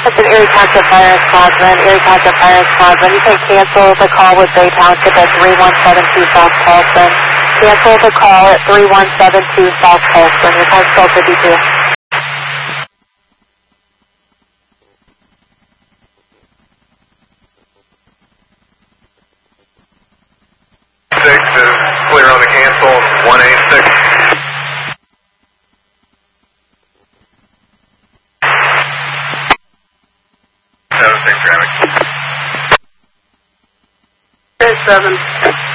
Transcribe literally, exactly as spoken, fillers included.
It's an Erie Township Fire Squadron, Erie Township Fire Squadron. You can cancel the call with Bay Township at three one seven two South Colson. Cancel the call at three one seven two South Colson. Your time's twelve fifty-two. Six is clear on the cancel, one eighty-six. Seven six traffic. Seven.